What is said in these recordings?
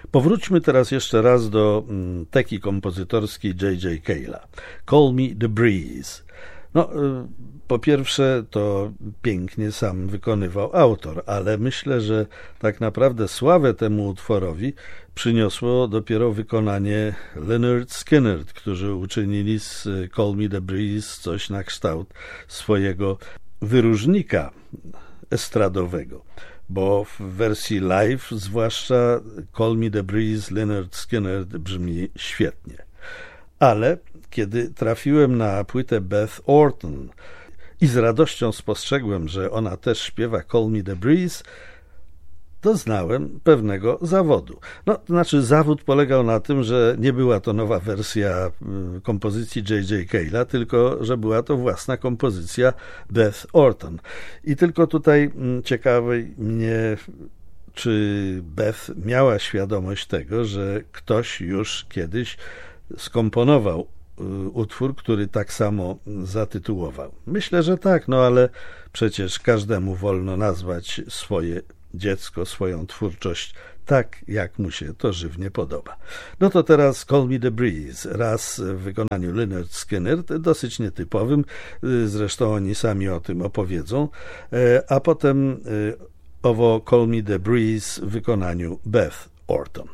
Powróćmy teraz jeszcze raz do teki kompozytorskiej J.J. Cale'a. Call Me the Breeze. No, po pierwsze to pięknie sam wykonywał autor, ale myślę, że tak naprawdę sławę temu utworowi przyniosło dopiero wykonanie Lynyrd Skynyrd, którzy uczynili z Call Me the Breeze coś na kształt swojego wyróżnika estradowego, bo w wersji live zwłaszcza Call Me the Breeze Lynyrd Skynyrd brzmi świetnie. Ale kiedy trafiłem na płytę Beth Orton i z radością spostrzegłem, że ona też śpiewa Call Me the Breeze, doznałem pewnego zawodu. No, to znaczy zawód polegał na tym, że nie była to nowa wersja kompozycji J.J. Cale'a, tylko że była to własna kompozycja Beth Orton. I tylko tutaj ciekawi mnie, czy Beth miała świadomość tego, że ktoś już kiedyś skomponował utwór, który tak samo zatytułował. Myślę, że tak, no ale przecież każdemu wolno nazwać swoje dziecko, swoją twórczość tak, jak mu się to żywnie podoba. No to teraz Call Me the Breeze, raz w wykonaniu Lynyrd Skynyrd, dosyć nietypowym, zresztą oni sami o tym opowiedzą, a potem owo Call Me the Breeze w wykonaniu Beth Orton.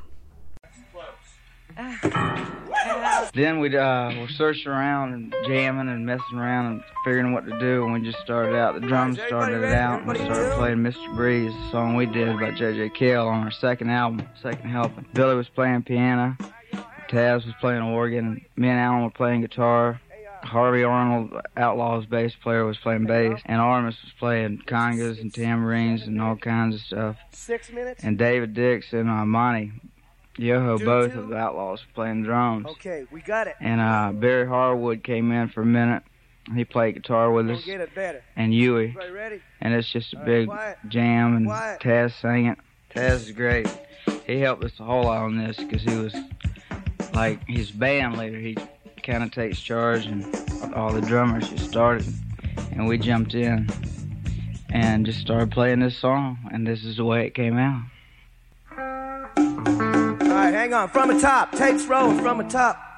Then we were searching around and jamming and messing around and figuring what to do, and we just started out. The drums started it out, and we started playing Mr. Breeze, the song we did by J.J. Cale on our second album, Second Helping. Billy was playing piano, Taz was playing organ, and me and Alan were playing guitar. Harvey Arnold, Outlaw's bass player, was playing bass, and Artemis was playing congas and tambourines and all kinds of stuff. 6 minutes? And David Dix and Monty Yoho, both of the Outlaws, playing drums. Okay, we got it. And Barry Harwood came in for a minute. He played guitar with us. Get it better. And Huey. Ready? And it's just a big jam, and Taz sang it. Taz is great. He helped us a whole lot on this because he was like his band leader. He kind of takes charge, and all the drummers just started. And we jumped in and just started playing this song, and this is the way it came out. All right, hang on. From the top. Tapes rolling from the top.